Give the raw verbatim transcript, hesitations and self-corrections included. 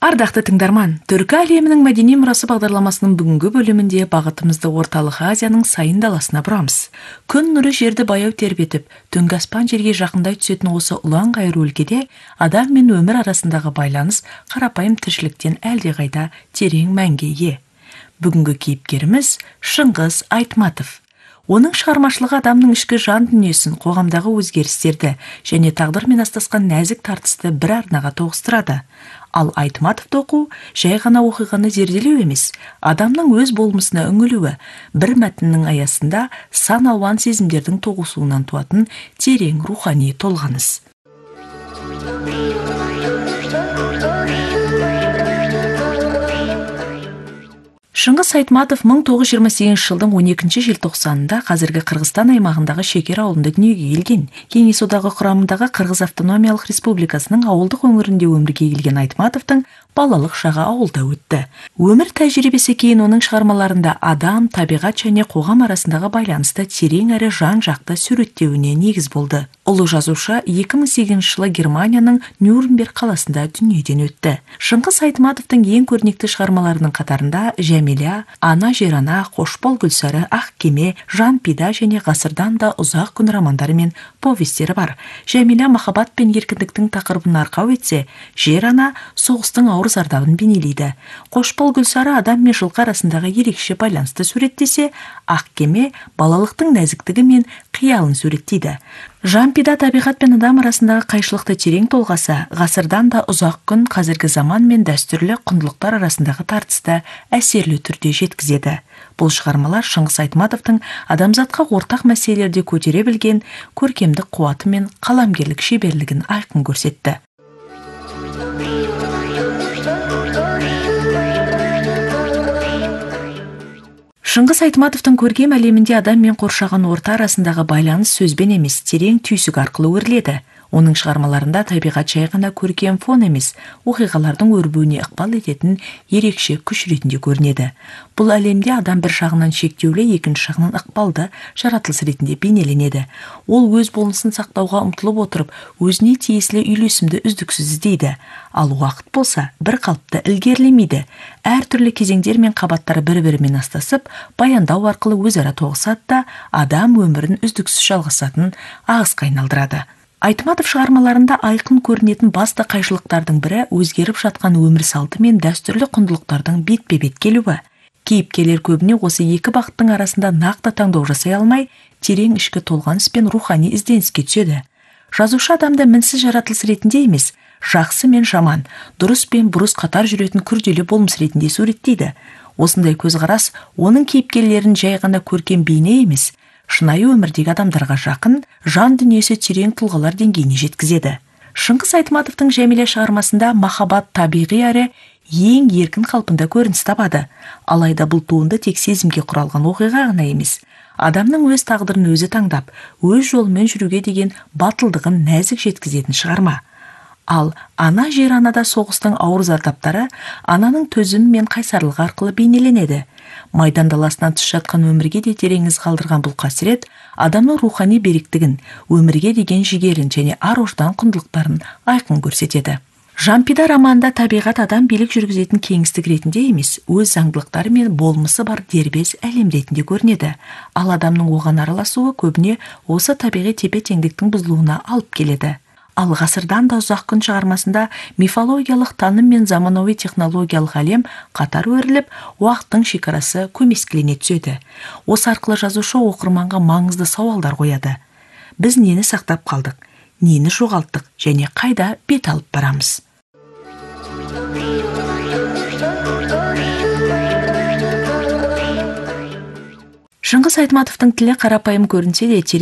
Ардақты тыңдарман, Түркі әлемінің мәдени мұрасы бағдарламасының бүгінгі бөлімінде бағытымызды Орталық Азияның сайын даласына бұрамыз. Күн нұры жерді баяу тербетіп, түнгі аспан жерге жақындай түсетін осы ұлан ғайыр өлкеде адам мен өмір арасындағы байланыс қарапайым тіршіліктен әлдеқайда терең мәнге ие. Бүгінгі кейіпкеріміз Шыңғыс Айтматов. Оның шығармашылығы адамның ішкі жан дүниесін, қоғамдағы өзгерістерді және тағдырмен астасқан нәзік тартысты бір арнаға тоғыстырады. Ал Айтматовты оқу жай ғана оқиғаны зерделеу емес, адамның өз болмысына үңілуі, бір мәтіннің аясында сан алуан сезімдердің тоғысуынан туатын терең рухани толғаныс. Шыңғыс Айтматов мың тоғыз жүз жиырма сегізінші жылдың он екінші желтоқсанында қазіргі Қырғызстан аймағындағы Шекер ауылында дүниеге келген. Кеңес одағы құрамындағы Қырғыз автономиялық республикасының ауылдық өңірінде өмірге келген Айтматовтың балалық шағы ауылда өтті. Өмір тәжірибесі кейін оның шығармаларында адам, табиғат және қоғам арасындағы байланысты терең әрі жан-жақты суреттеуіне негіз болды. Ұлы жазушы екі мың сегізінші жылы Германияның Нюрнберг қаласында дүниеден өтті. Шыңғыс Айтматовтың ең көрнекті шығармаларының қатарында Жәмила, Ана жер ана, Қошбол Гүлсары, Ақ кеме, Жан пида және ғасырдан да ұзақ күн романдары мен повестері бар. Жәмила махаббат пен еркіндіктің тақырыбын арқау етсе, жер ана соғыстың ауыр зардабын бейнелейді. Қошбол Гүлсары адам мен жылқы арасындағы ерекше байланысты суреттесе, Ақ кеме балалықтың нәзіктігі мен қиялын суреттейді. Жан пида табиғат пен адам арасындағы қайшылықты терең толғаса, ғасырдан да ұзақ күн қазіргі заман мен дәстүрлі құндылықтар арасындағы тартысты әсерлі түрде жеткізеді. Бұл шығармалар Шыңғыс Айтматовтың адамзатқа ортақ мәселелерде көтере білген көркемдік қуаты мен қаламгерлік шеберлігін айқын көрсетті. Шыңғыс Айтматовтың көркем әлемінде адам мен қоршаған орта арасындағы байланыс сөзбен емес, терең түйсік арқылы өріледі. Оның шығармаларында табиғат жай ғана көркем фон емес, оқиғалардың өрбуіне ықпал ететін ерекше күш ретінде көрінеді. Бұл әлемде адам бір жағынан шектеулі, екінші жағынан ықпалды жаратылыс ретінде бейнеленеді. Ол өз болмысын сақтауға ұмтылып отырып, өзіне тиесілі үйлесімді үздіксіз іздейді. Ал уақыт болса, бір қалыпты ілгерілемейді. Әртүрлі кезеңдер мен қабаттары бір-бірімен астасып, баяндау арқылы өзара тоғысады да адам өмірін үздіксіз жалғасатын ағысқа айналдырады. Айтматов шығармаларында айқын көрінетін басты қайшылықтардың бірі өзгеріп жатқан өмір салты мен дәстүрлі құндылықтардың бетпе-бет келуі. Кейіпкерлер көбіне осы екі бағыттың арасында нақты таңдау жасай алмай, терең ішкі толғаныс пен рухани ізденіске түседі. Жазушы адамды мінсіз жаратылыс ретінде емес, жақсы мен жаман, дұрыс пен бұрыс қатар жүретін күрделі болмыс ретінде суреттейді. Осындай көзқарас оның кейіпкерлерін жай ғана көркем бейне емес, шынайы өмірдегі адамдарға жақын, жан дүниесі терең тұлғалар деңгейіне жеткізеді. Шыңғыс Айтматовтың Жәмила шығармасында махаббат табиғи әрі ең еркін қалпында көрініс табады. Алайда бұл туынды тек сезімге құралған оқиға ғана емес, адамның өз тағдырын өзі таңдап, өз жолымен жүруге деген батылдығын нәзік жеткізетін шығарма. Ал Ана жер анада соғыстың ауыр зардаптары ананың төзімі мен қайсарлығы арқылы бейнеленеді. Майдан даласынан тыс жатқан өмірге де терең із қалдырған бұл қасірет адамның рухани беріктігін, өмірге деген жігерін және ар-ождан құндылықтарын айқын көрсетеді. Жан пида романында табиғат адам билік жүргізетін кеңістік ретінде емес, өз заңдылықтары мен болмысы бар дербес әлем ретінде көрінеді. Ал адамның оған араласуы көбіне осы табиғи тепе-теңдіктің бұзылуына алып келеді. Ал ғасырдан да ұзақ күн шығармасында мифологиялық таным мен заманауи технологиялық әлем қатар өріліп, уақыттың шекарасы көмескілене түседі. Осы арқылы жазушы оқырманға маңызды сауалдар қояды. Біз нені сақтап қалдық, нені жоғалттық және қайда бет алып барамыз? Шыңғыс Айтматовтың тілі қарапайым көрінсе де,